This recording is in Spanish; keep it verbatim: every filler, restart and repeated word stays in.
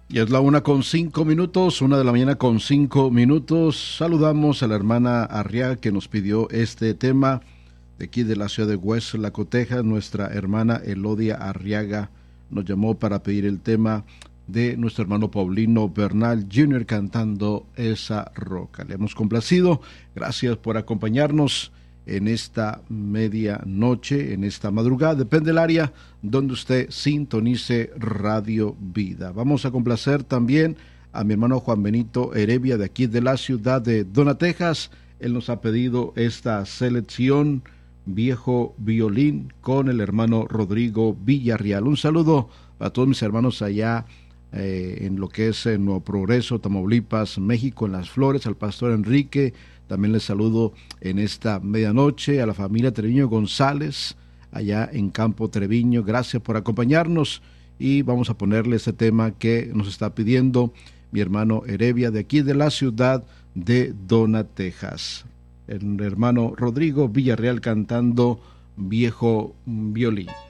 Y es la una con cinco minutos, una de la mañana con cinco minutos. Saludamos a la hermana Arriaga que nos pidió este tema de aquí de la ciudad de West Laco, Texas. Nuestra hermana Elodia Arriaga nos llamó para pedir el tema de nuestro hermano Paulino Bernal junior cantando Esa Roca. Le hemos complacido. Gracias por acompañarnos en esta medianoche, en esta madrugada, depende del área donde usted sintonice Radio Vida. Vamos a complacer también a mi hermano Juan Benito Heredia de aquí de la ciudad de Donna, Texas. Él nos ha pedido esta selección Viejo Violín con el hermano Rodrigo Villarreal. Un saludo a todos mis hermanos allá eh, en lo que es en Nuevo Progreso, Tamaulipas, México, en Las Flores, al pastor Enrique. También les saludo en esta medianoche a la familia Treviño González, allá en Campo Treviño. Gracias por acompañarnos y vamos a ponerle este tema que nos está pidiendo mi hermano Heredia de aquí de la ciudad de Donna, Texas. El hermano Rodrigo Villarreal cantando Viejo Violín.